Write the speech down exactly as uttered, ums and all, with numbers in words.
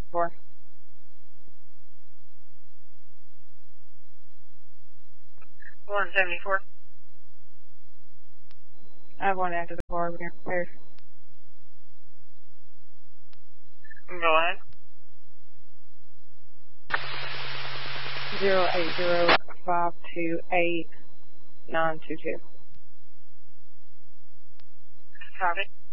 Four. one seventy-four. I have one active car over here. Repairs. Go ahead. Zero eight zero five two eight nine two two. Copy.